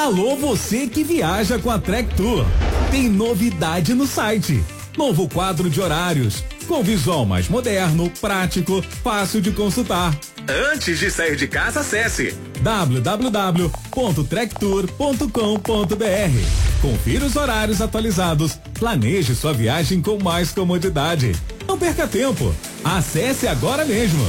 Alô, você que viaja com a Trek Tour. Tem novidade no site. Novo quadro de horários, com visual mais moderno, prático, fácil de consultar. Antes de sair de casa, acesse www.trektour.com.br. Confira os horários atualizados. Planeje sua viagem com mais comodidade. Não perca tempo. Acesse agora mesmo.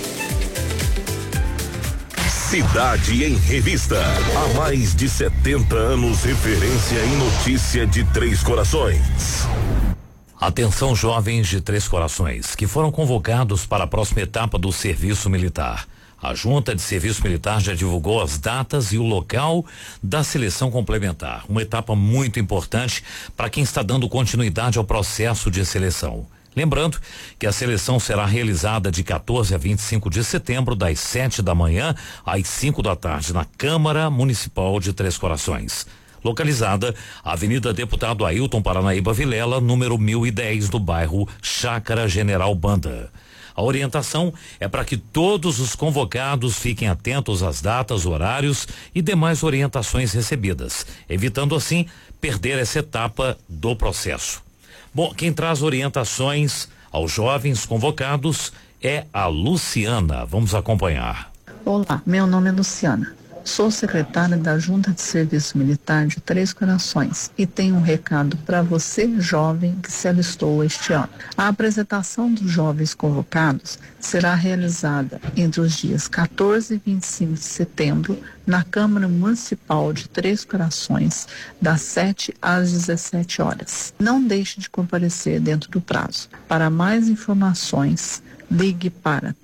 Cidade em Revista. Há mais de 70 anos, referência em notícia de Três Corações. Atenção, jovens de Três Corações que foram convocados para a próxima etapa do serviço militar. A Junta de Serviço Militar já divulgou as datas e o local da seleção complementar. Uma etapa muito importante para quem está dando continuidade ao processo de seleção. Lembrando que a seleção será realizada de 14 a 25 de setembro, das 7 da manhã às 5 da tarde, na Câmara Municipal de Três Corações. Localizada, Avenida Deputado Ailton Paranaíba Vilela, número 1010, do bairro Chácara General Banda. A orientação é para que todos os convocados fiquem atentos às datas, horários e demais orientações recebidas, evitando assim perder essa etapa do processo. Bom, quem traz orientações aos jovens convocados é a Luciana. Vamos acompanhar. Olá, meu nome é Luciana. Sou secretária da Junta de Serviço Militar de Três Corações e tenho um recado para você, jovem, que se alistou este ano. A apresentação dos jovens convocados será realizada entre os dias 14 e 25 de setembro na Câmara Municipal de Três Corações, das 7 às 17 horas. Não deixe de comparecer dentro do prazo. Para mais informações, ligue para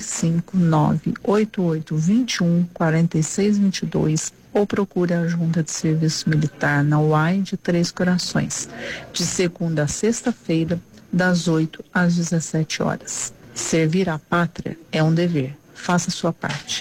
35988214622 ou procure a Junta de Serviço Militar na UAI de Três Corações, de segunda a sexta-feira, das 8 às 17 horas. Servir a pátria é um dever. Faça a sua parte.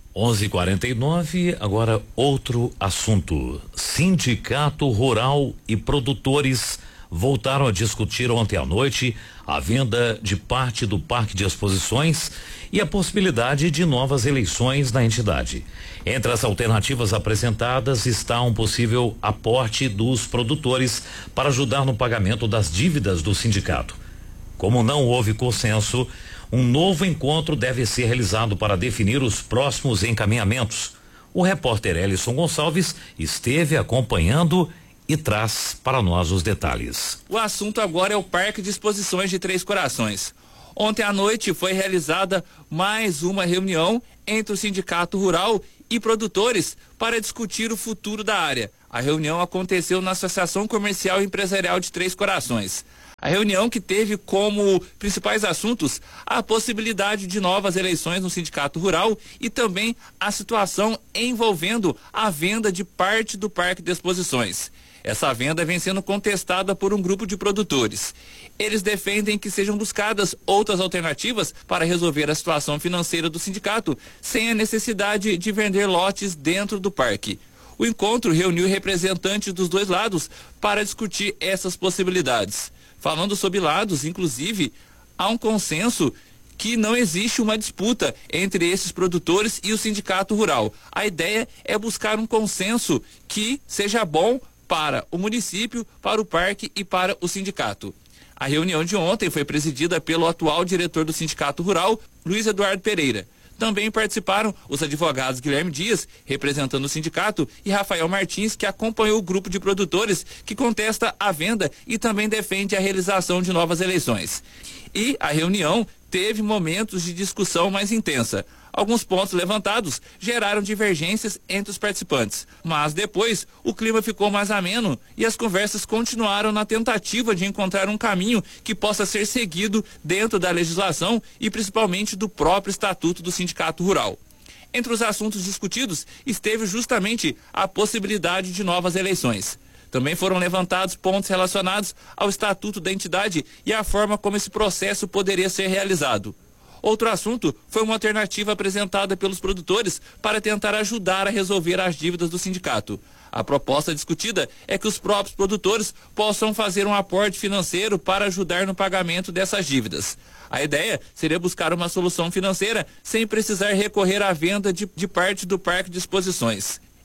11:49, agora outro assunto. Sindicato Rural e Produtores voltaram a discutir ontem à noite a venda de parte do Parque de Exposições e a possibilidade de novas eleições na entidade. Entre as alternativas apresentadas está um possível aporte dos produtores para ajudar no pagamento das dívidas do sindicato. Como não houve consenso, um novo encontro deve ser realizado para definir os próximos encaminhamentos. O repórter Elison Gonçalves esteve acompanhando e traz para nós os detalhes. O assunto agora é o Parque de Exposições de Três Corações. Ontem à noite foi realizada mais uma reunião entre o Sindicato Rural e produtores para discutir o futuro da área. A reunião aconteceu na Associação Comercial e Empresarial de Três Corações. A reunião que teve como principais assuntos a possibilidade de novas eleições no Sindicato Rural e também a situação envolvendo a venda de parte do Parque de Exposições. Essa venda vem sendo contestada por um grupo de produtores. Eles defendem que sejam buscadas outras alternativas para resolver a situação financeira do sindicato, sem a necessidade de vender lotes dentro do parque. O encontro reuniu representantes dos dois lados para discutir essas possibilidades. Falando sobre lados, inclusive, há um consenso que não existe uma disputa entre esses produtores e o sindicato rural. A ideia é buscar um consenso que seja bom para o município, para o parque e para o sindicato. A reunião de ontem foi presidida pelo atual diretor do Sindicato Rural, Luiz Eduardo Pereira. Também participaram os advogados Guilherme Dias, representando o sindicato, e Rafael Martins, que acompanhou o grupo de produtores que contesta a venda e também defende a realização de novas eleições. E a reunião teve momentos de discussão mais intensa. Alguns pontos levantados geraram divergências entre os participantes, mas depois o clima ficou mais ameno e as conversas continuaram na tentativa de encontrar um caminho que possa ser seguido dentro da legislação e principalmente do próprio Estatuto do Sindicato Rural. Entre os assuntos discutidos esteve justamente a possibilidade de novas eleições. Também foram levantados pontos relacionados ao Estatuto da entidade e à forma como esse processo poderia ser realizado. Outro assunto foi uma alternativa apresentada pelos produtores para tentar ajudar a resolver as dívidas do sindicato. A proposta discutida é que os próprios produtores possam fazer um aporte financeiro para ajudar no pagamento dessas dívidas. A ideia seria buscar uma solução financeira sem precisar recorrer à venda de parte do Parque de Exposições.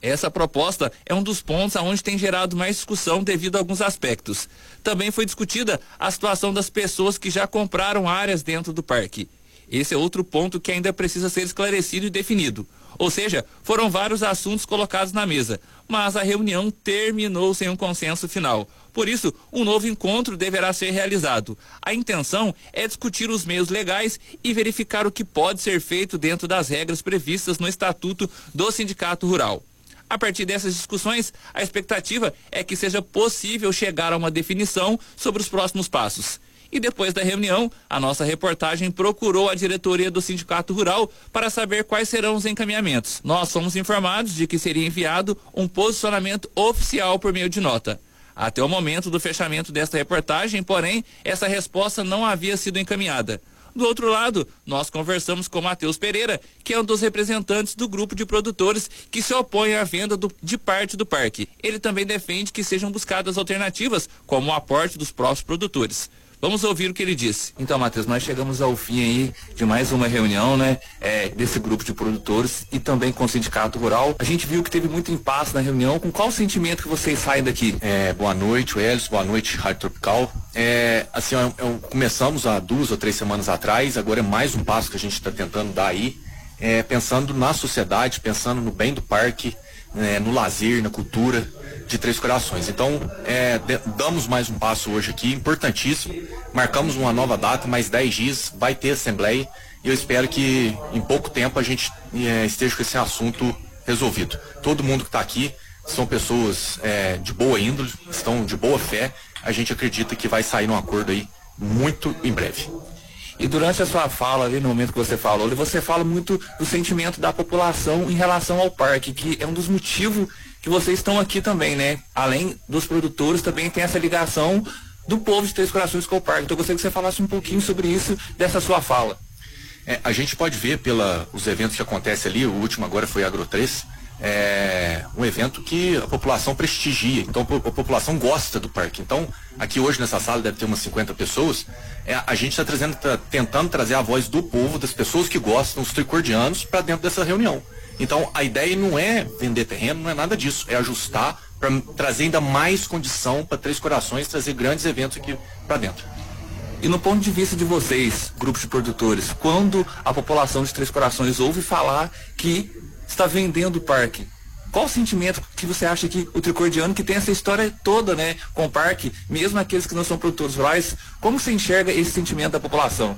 Essa proposta é um dos pontos aonde tem gerado mais discussão devido a alguns aspectos. Também foi discutida a situação das pessoas que já compraram áreas dentro do parque. Esse é outro ponto que ainda precisa ser esclarecido e definido. Ou seja, foram vários assuntos colocados na mesa, mas a reunião terminou sem um consenso final. Por isso, um novo encontro deverá ser realizado. A intenção é discutir os meios legais e verificar o que pode ser feito dentro das regras previstas no Estatuto do Sindicato Rural. A partir dessas discussões, a expectativa é que seja possível chegar a uma definição sobre os próximos passos. E depois da reunião, a nossa reportagem procurou a diretoria do Sindicato Rural para saber quais serão os encaminhamentos. Nós fomos informados de que seria enviado um posicionamento oficial por meio de nota. Até o momento do fechamento desta reportagem, porém, essa resposta não havia sido encaminhada. Do outro lado, nós conversamos com Matheus Pereira, que é um dos representantes do grupo de produtores que se opõe à venda de parte do parque. Ele também defende que sejam buscadas alternativas, como o aporte dos próprios produtores. Vamos ouvir o que ele disse. Então, Matheus, nós chegamos ao fim aí de mais uma reunião, né? Desse grupo de produtores e também com o Sindicato Rural. A gente viu que teve muito impasse na reunião. Com qual sentimento que vocês saem daqui? Boa noite, Welles. Boa noite, Rádio Tropical. Começamos há 2 ou 3 semanas atrás. Agora é mais um passo que a gente está tentando dar aí. Pensando na sociedade, pensando no bem do parque, no lazer, na cultura de Três Corações. Então, damos mais um passo hoje aqui, importantíssimo. Marcamos uma nova data, mais 10 dias, vai ter assembleia e eu espero que em pouco tempo a gente esteja com esse assunto resolvido. Todo mundo que está aqui são pessoas de boa índole, estão de boa fé. A gente acredita que vai sair um acordo aí muito em breve. E durante a sua fala ali, no momento que você falou, você fala muito do sentimento da população em relação ao parque, que é um dos motivos que vocês estão aqui também, né? Além dos produtores, também tem essa ligação do povo de Três Corações com o parque. Então eu gostaria que você falasse um pouquinho sobre isso, dessa sua fala. A gente pode ver os eventos que acontecem ali, o último agora foi Agro 3, um evento que a população prestigia, então a população gosta do parque. Então, aqui hoje nessa sala deve ter umas 50 pessoas, a gente está tentando trazer a voz do povo, das pessoas que gostam, os tricordianos, para dentro dessa reunião. Então, a ideia não é vender terreno, não é nada disso, é ajustar para trazer ainda mais condição para Três Corações, trazer grandes eventos aqui para dentro. E no ponto de vista de vocês, grupos de produtores, quando a população de Três Corações ouve falar que está vendendo o parque, qual o sentimento que você acha que o tricordiano, que tem essa história toda, né, com o parque, mesmo aqueles que não são produtores rurais, como você enxerga esse sentimento da população?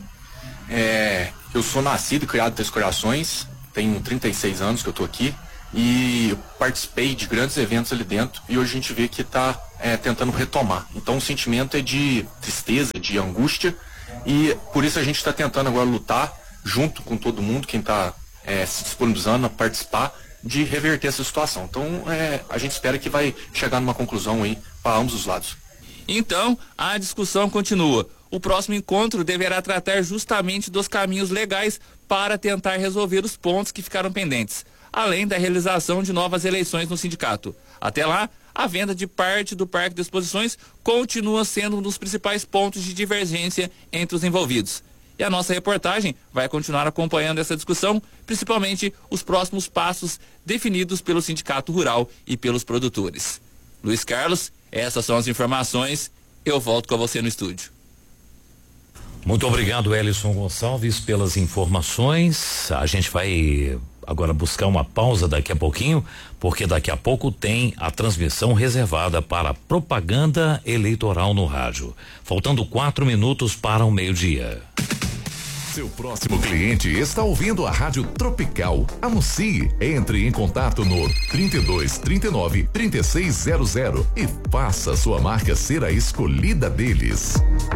Eu sou nascido e criado em Três Corações, tenho 36 anos que eu estou aqui e eu participei de grandes eventos ali dentro e hoje a gente vê que está tentando retomar. Então o sentimento é de tristeza, de angústia e por isso a gente está tentando agora lutar junto com todo mundo, quem está se disponibilizando a participar, de reverter essa situação. Então a gente espera que vai chegar numa conclusão aí para ambos os lados. Então a discussão continua. O próximo encontro deverá tratar justamente dos caminhos legais para tentar resolver os pontos que ficaram pendentes, além da realização de novas eleições no sindicato. Até lá, a venda de parte do Parque de Exposições continua sendo um dos principais pontos de divergência entre os envolvidos. E a nossa reportagem vai continuar acompanhando essa discussão, principalmente os próximos passos definidos pelo Sindicato Rural e pelos produtores. Luiz Carlos, essas são as informações. Eu volto com você no estúdio. Muito obrigado, Elison Gonçalves, pelas informações. A gente vai agora buscar uma pausa daqui a pouquinho, porque daqui a pouco tem a transmissão reservada para propaganda eleitoral no rádio. Faltando 4 minutos para o meio-dia. Seu próximo cliente está ouvindo a Rádio Tropical. Anuncie. Entre em contato no 32 39 3600 e faça sua marca ser a escolhida deles.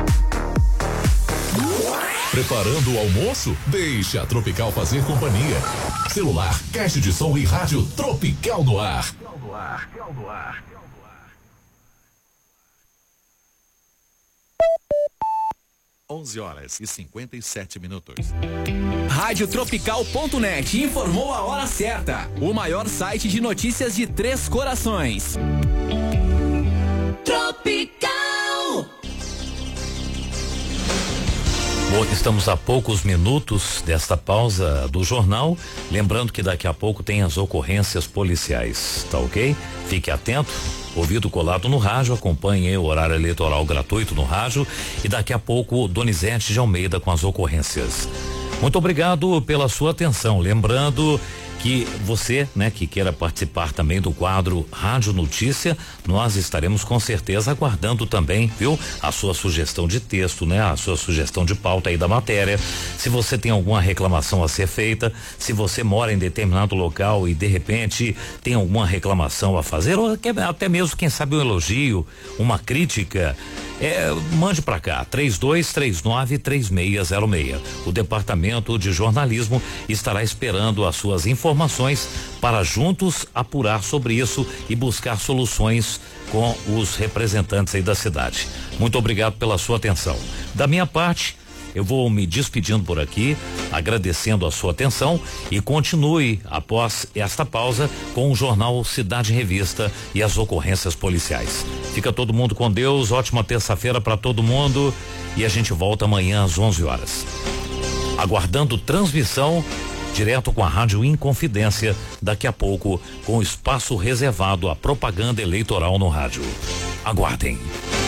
Preparando o almoço? Deixe a Tropical fazer companhia. Celular, caixa de som e rádio Tropical no ar. 11h57. Radiotropical.net informou a hora certa. O maior site de notícias de Três Corações. Tropical. Bom, estamos a poucos minutos desta pausa do jornal. Lembrando que daqui a pouco tem as ocorrências policiais, tá ok? Fique atento, ouvido colado no rádio, acompanhe o horário eleitoral gratuito no rádio e daqui a pouco Donizete de Almeida com as ocorrências. Muito obrigado pela sua atenção. Lembrando que você, né, que queira participar também do quadro Rádio Notícia, nós estaremos com certeza aguardando também, viu? A sua sugestão de texto, né? A sua sugestão de pauta aí da matéria. Se você tem alguma reclamação a ser feita, se você mora em determinado local e de repente tem alguma reclamação a fazer, ou até mesmo, quem sabe, um elogio, uma crítica, mande para cá, 3239-3606. O Departamento de Jornalismo estará esperando as suas informações para juntos apurar sobre isso e buscar soluções com os representantes aí da cidade. Muito obrigado pela sua atenção. Da minha parte, eu vou me despedindo por aqui, agradecendo a sua atenção e continue após esta pausa com o jornal Cidade Revista e as ocorrências policiais. Fica todo mundo com Deus, ótima terça-feira para todo mundo e a gente volta amanhã às 11 horas. Aguardando transmissão direto com a Rádio Inconfidência, daqui a pouco com o espaço reservado à propaganda eleitoral no rádio. Aguardem.